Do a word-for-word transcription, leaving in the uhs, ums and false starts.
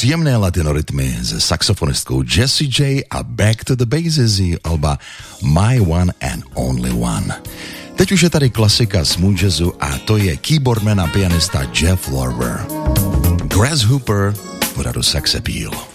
příjemné latinorytmy se saxofonistkou Jessie J a Back to the Bases z alba My One and Only One. Teď už je tady klasika smooth jazzu a to je keyboardman a pianista Jeff Lorber. Grasshopper v pořadu Sex Appeal.